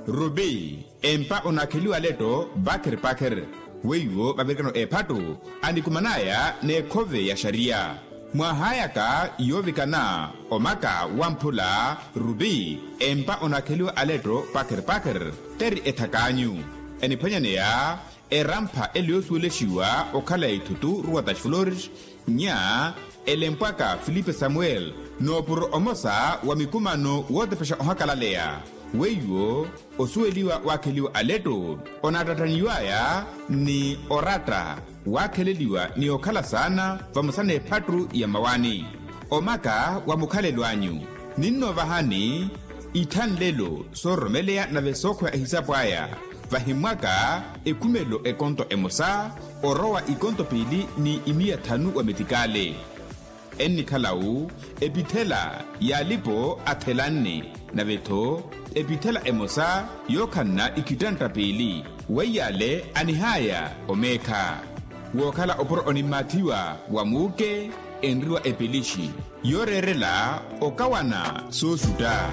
Ruby empa onakiliwa leto bakir weiwo babirikano epatu andikumanaya ne kove ya sharia mwahayaka yovikana omaka wampula Ruby empa onakiliwa aleto bakir teri etakanyu enipanyaneya erampa eliosueleshiwa okala itutu ruwatash flores nya elempaka Filipe Samuel no puro omosa wa mikumano wote pesha ohakalaleya weiwo osueliwa wakeliwa aleto onatataniwaya ni orata wakeleliwa ni okala sana vamusane patru ya mawani omaka wa mukhalelwanyu ninno vahani ithan lelo soromeleya na vesokho ya hisabu aya vahimwaka ekumelo ekonto emosa orowa ikonto pili ni imia thanu wa metikale enikhalau epithela yalipo athelane na vetho epithela emosa yokhanna ikitanta pili weyale anihaya omekha wokhala oporo onimathiwa wamuke enriwa epilishi yorerela okawana sosuta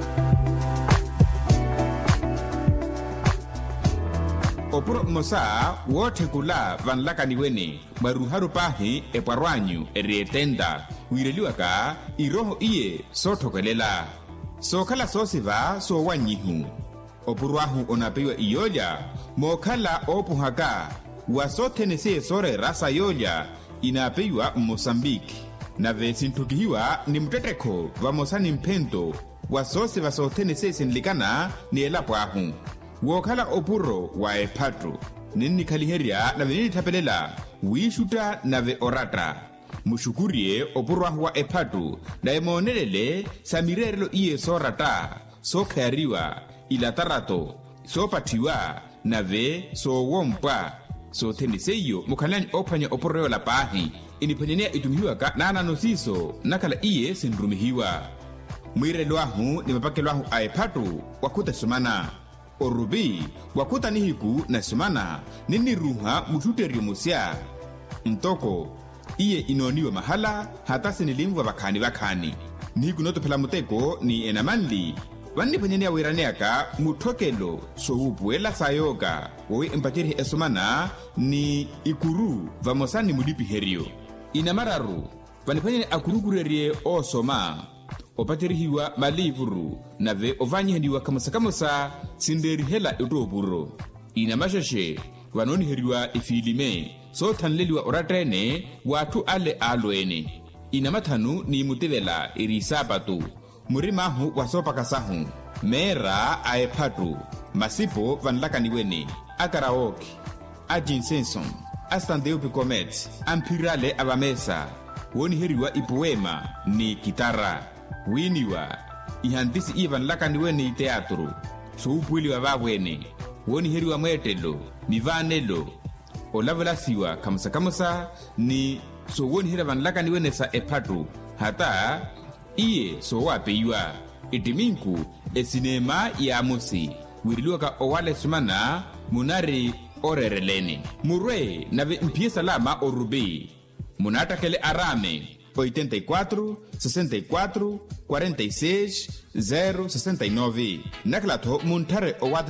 opuro mosa wothekula vanlakaniwene maruharu pahi epwarwanyu erietenda wireliwaka iroho iye sothokelela sokhala sosiva sowanyihu opurwahu onapewa iyolya mokhala opuhaka wasothenese sore rasa yolya inapewa Mozambique nave sinthukihiwa ni mutetekho vamosani mphento wasosiva sothenese sinlikana ni elapwahu wokhala opuro wa ephatru ninnikhaliherya nave ninithapelela wiishuta nave orata mushukurie opurwahu wa ephatru na emonelele samirerelo iye sorata sokhayariwa ilatarato sopathiwa nave sowompwa sotheniseyo mukhalani ophwanya opurreo la pahi iniphwanyanea itumihiwaka naananosiso nakhala iye sinrumihiwa mwirelwahu ni mapakelwahu a ephatru wakhuta sumana orubi wakhuta nihiku na sumana ninniruha muthuterio musya ntoko iye inoniwa mahala hata sinilimvwa vakhani nihiku notophela muteko ni enamanli vanniphwanyanea wiraneaka muthokelo sowupuela sayoka wowi empatirihi esumana ni ikuru vamosani mulipiheryo inamararu vanniphwanyane akurukurerye osoma opatirihiwa malivuru nave ovanyihediwa kamusa sinderihela etopuro inamashashe vanoniheriwa ifilime sothanleliwa oratene wathu ale alwene inamathanu ni mutevela irisapatu murimahu wasopakasahu mera a ephatru masipo vanlakaniwene akaraoke ajinsenson astandeu picomet amphirale avamesa woniheriwa ipoema ni kitara winiwa ihantisi iye vanlakaniwene iteatru soupwiliwa vavwene woniheriwa mwetelo ni vanelo olavelasiwa kamusa ni sowonihera vanlakaniwene sa ephatru hata iye sowapeyiwa itiminku esinema ya musi wiriliwaka owale sumana munari orerelene murwe nave mpie salama orubi munatakele arame 84 64 46 069 naklatho munthare owate